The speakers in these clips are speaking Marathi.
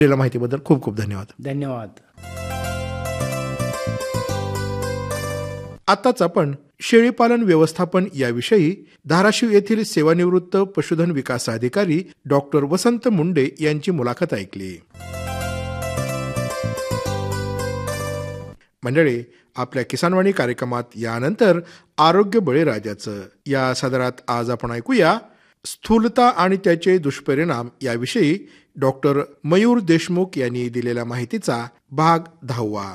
दिलेल्या माहितीबद्दल खूप खूप धन्यवाद. धन्यवाद. आताच आपण शेळीपालन व्यवस्थापन याविषयी धाराशिव येथील सेवानिवृत्त पशुधन विकास अधिकारी डॉक्टर वसंत मुंडे यांची मुलाखत ऐकली. मंडळी, आपल्या किसानवाणी कार्यक्रमात यानंतर आरोग्य बळीराजाचं या सदरात आज आपण ऐकूया स्थूलता आणि त्याचे दुष्परिणाम याविषयी डॉक्टर मयूर देशमुख यांनी दिलेल्या माहितीचा भाग 10.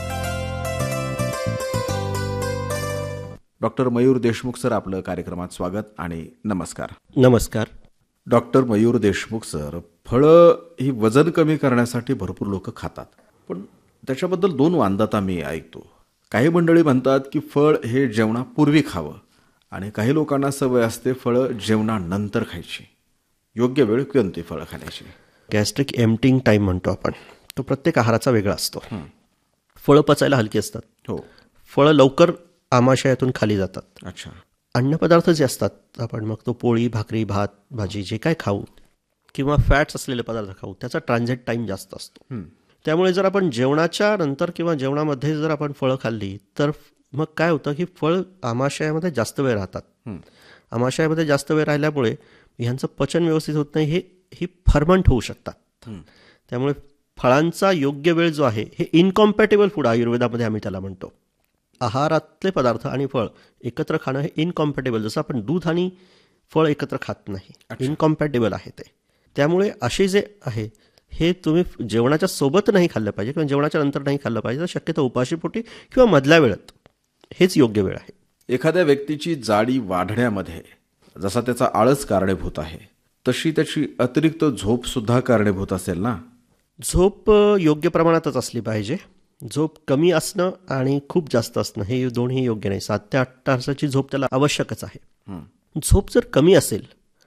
डॉक्टर मयूर देशमुख सर, आपलं कार्यक्रमात स्वागत आणि नमस्कार. नमस्कार. डॉक्टर मयूर देशमुख सर, फळं ही वजन कमी करण्यासाठी भरपूर लोक खातात, पण त्याच्याबद्दल 2 वांदाता मी ऐकतो. काही मंडळी म्हणतात की फळ हे जेवणापूर्वी खावं आणि काही लोकांना सवय असते फळं जेवणानंतर खायची. योग्य वेळ कोणती फळं खाण्याची? गॅस्ट्रिक एम्प्टिंग टाईम म्हणतो आपण, तो प्रत्येक आहाराचा वेगळा असतो. फळं पचायला हलकी असतात. हो. फळं लवकर आमाशयातून खाली जातात. अच्छा. अन्नपदार्थ जे असतात, आपण मग तो पोळी, भाकरी, भात, भाजी जे काय खाऊ किंवा फॅट्स असलेले पदार्थ खाऊ, त्याचा ट्रान्झिट टाईम जास्त असतो. त्यामुळे जर आपण जेवणाच्या नंतर किंवा जेवणामध्ये जर आपण फळं खाल्ली तर मग काय होतं की फळ आमाशयामध्ये जास्त वेळ राहतात. आमाशयामध्ये जास्त वेळ राहिल्यामुळे ह्यांचं पचन व्यवस्थित होत नाही, ही फर्मंट होऊ शकतात. त्यामुळे फळांचा योग्य वेळ जो आहे हे इनकॉम्पॅटेबल फूड आयुर्वेदामध्ये आम्ही त्याला म्हणतो. आहारातले पदार्थ आणि फळ एकत्र खाणं हे इनकॉम्पॅटेबल, जसं आपण दूध आणि फळ एकत्र खात नाही, इनकॉम्पॅटेबल आहे ते. त्यामुळे असे जे आहे हे तुम्ही जेवणाच्या सोबत नाही खाल्लं पाहिजे किंवा जेवणाच्या नंतर नाही खाल्लं पाहिजे, तर शक्यतो उपाशीपोटी किंवा मधल्या वेळात हेच योग्य वेळ आहे. एखाद्या व्यक्तीची जाडी वाढण्यामध्ये जसा त्याचा आळस कारणीभूत आहे, तशी त्याची अतिरिक्त झोप सुद्धा कारणीभूत असेल ना? झोप योग्य प्रमाणातच असली पाहिजे. झोप कमी असणं आणि खूप जास्त असणं हे दोन्ही योग्य नाही. 7 ते 8 तासाची झोप त्याला आवश्यकच आहे. झोप जर कमी असेल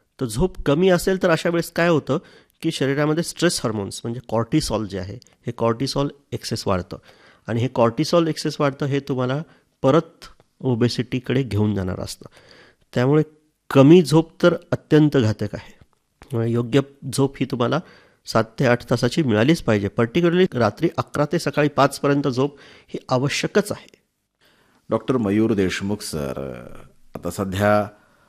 तर अशा वेळेस काय होतं की शरीरामध्ये स्ट्रेस हार्मोन्स म्हणजे कॉर्टिसॉल जे आहे हे कॉर्टिसॉल एक्सेस वाढतं आणि हे कॉर्टिसॉल एक्सेस वाढतं हे तुम्हाला परत ओबेसिटीकडे घेऊन जाणार असतं. त्यामुळे कमी झोप तर अत्यंत घातक आहे. योग्य झोप ही तुम्हाला 7 ते 8 तासाची मिळालीच पाहिजे. पर्टिक्युलरली रात्री 11 ते सकाळी 5 पर्यंत झोप ही आवश्यकच आहे. डॉक्टर मयूर देशमुख सर, आता सध्या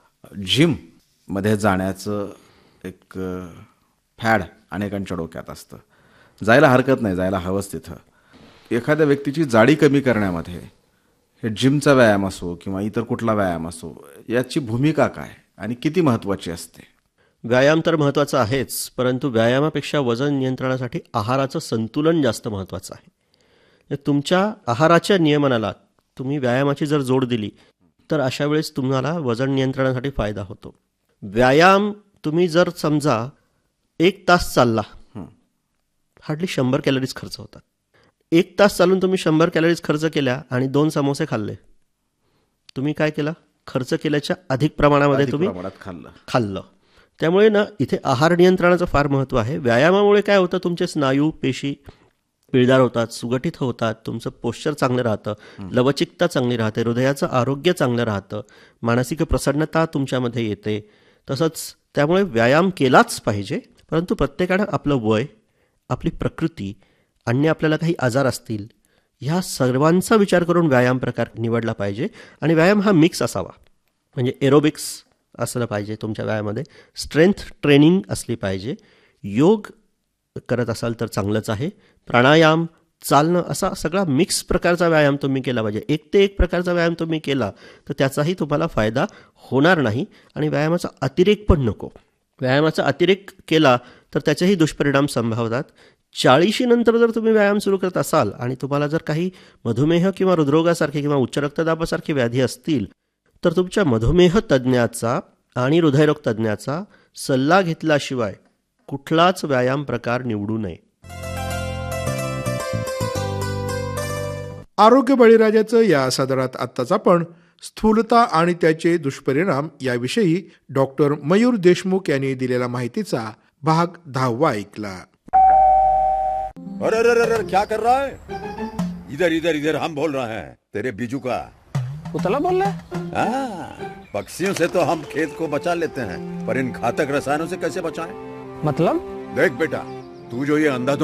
जिममध्ये जाण्याचं एक फॅड अनेकांच्या डोक्यात असतं. जायला हरकत नाही, जायला हवंच तिथं. एखाद्या व्यक्तीची जाडी कमी करण्यामध्ये हे जिमचा व्यायाम असो किंवा इतर कुठला व्यायाम असो, याची भूमिका काय आणि किती महत्त्वाची असते? व्यायाम तर महत्त्वाचा आहेच, परंतु व्यायामापेक्षा वजन नियंत्रणासाठी आहाराचं संतुलन जास्त महत्त्वाचं आहे. तुमच्या आहाराच्या नियमनाला तुम्ही व्यायामाची जर जोड दिली तर अशा वेळेस तुम्हाला वजन नियंत्रणासाठी फायदा होतो. व्यायाम तुम्ही जर समजा 1 तास चालला, हार्डली 100 कॅलरीज खर्च होतात. 1 तास चालून तुम्ही 100 कॅलरीज खर्च केल्या आणि 2 समोसे खाल्ले, तुम्ही काय केलं? खर्च केल्याच्या अधिक प्रमाणामध्ये तुम्ही खाल्लं. त्यामुळे ना इथे आहार नियंत्रणाचं फार महत्त्व आहे. व्यायामामुळे काय होतं, तुमचे स्नायू पेशी पिळदार होतात, सुगठित होतात, तुमचं पोश्चर चांगलं राहतं, लवचिकता चांगली राहते, हृदयाचं आरोग्य चांगलं राहतं, मानसिक प्रसन्नता तुमच्यामध्ये येते. तसंच त्यामुळे व्यायाम केलाच पाहिजे, परंतु प्रत्येकानं आपलं वय, आपली प्रकृती आणि आपल्याला काही आजार असतील ह्या सर्वांचा विचार करून व्यायाम प्रकार निवडला पाहिजे. आणि व्यायाम हा मिक्स असावा, म्हणजे एरोबिक्स असलं पाहिजे तुमच्या व्यायामामध्ये, स्ट्रेंथ ट्रेनिंग असली पाहिजे, योग करत असाल तर चांगलंच आहे, प्राणायाम, चालणं, असा सगळा मिक्स प्रकारचा व्यायाम तुम्ही केला पाहिजे. 1 ते 1 प्रकारचा व्यायाम तुम्ही केला तर त्याचाही तुम्हाला फायदा होणार नाही आणि व्यायामाचा अतिरेक पण नको. व्यायामाचा अतिरेक केला तर त्याचेही दुष्परिणाम संभवतात. 40 नंतर जर तुम्ही व्यायाम सुरू करत असाल आणि तुम्हाला जर काही मधुमेह किंवा हृदरोगासारखे किंवा उच्च रक्तदाबासारखे व्याधी असतील तर तुमच्या मधुमेह तज्ज्ञाचा आणि हृदयरोग तज्ज्ञाचा सल्ला घेतल्याशिवाय कुठलाच व्यायाम प्रकार निवडू नये. आरोग्य बळीराजाचं या सदरात आत्ताच आपण स्थूलता आणि त्याचे दुष्परिणाम याविषयी डॉक्टर मयूर देशमुख यांनी दिलेल्या माहितीचा भाग 10 ऐकला. अरे अरे अरे क्या कर रहा है? इधर इधर इधर हम बोल रहे हैं तेरे बीजू का. उतला बोल रहा है? हाँ, पक्षियों से तो हम खेत को बचा लेते हैं, पर इन घातक रसायनों से कैसे बचाएं? मतलब? देख बेटा, तू जो ये अंधाधुंध